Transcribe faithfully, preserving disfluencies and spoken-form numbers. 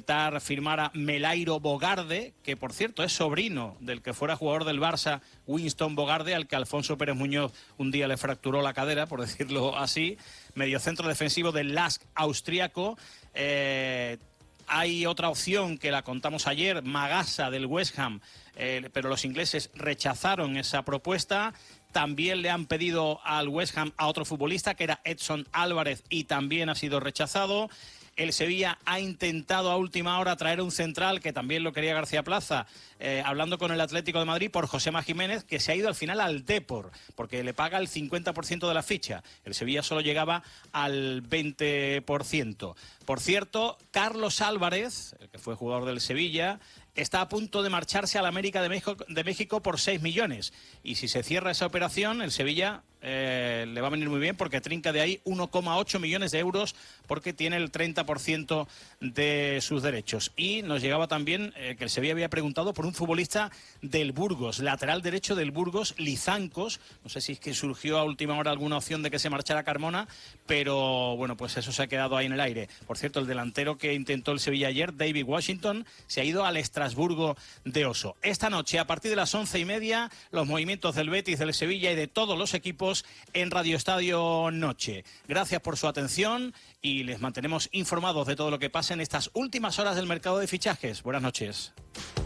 intentar firmar a Melairo Bogarde, que por cierto es sobrino del que fuera jugador del Barça, Winston Bogarde, al que Alfonso Pérez Muñoz un día le fracturó la cadera, por decirlo así. Mediocentro defensivo del Lask austriaco. Eh, Hay otra opción que la contamos ayer, Magasa del West Ham, eh, pero los ingleses rechazaron esa propuesta. También le han pedido al West Ham a otro futbolista, que era Edson Álvarez, y también ha sido rechazado. El Sevilla ha intentado a última hora traer un central, que también lo quería García Plaza, eh, hablando con el Atlético de Madrid por Josema Jiménez, que se ha ido al final al Depor, porque le paga el cincuenta por ciento de la ficha. El Sevilla solo llegaba al veinte por ciento. Por cierto, Carlos Álvarez, el que fue jugador del Sevilla, está a punto de marcharse al América de México, de México por seis millones. Y si se cierra esa operación, el Sevilla eh, le va a venir muy bien, porque trinca de ahí uno coma ocho millones de euros, porque tiene el treinta por ciento de sus derechos. Y nos llegaba también eh, que el Sevilla había preguntado por un futbolista del Burgos, lateral derecho del Burgos, Lizancos. No sé si es que surgió a última hora alguna opción de que se marchara Carmona, pero bueno, pues eso se ha quedado ahí en el aire. Por cierto, el delantero que intentó el Sevilla ayer, David Washington, se ha ido al Estrasburgo de Oso. Esta noche, a partir de las once y media, los movimientos del Betis, del Sevilla y de todos los equipos en Radio Estadio Noche. Gracias por su atención y les mantenemos informados de todo lo que pasa en estas últimas horas del mercado de fichajes. Buenas noches.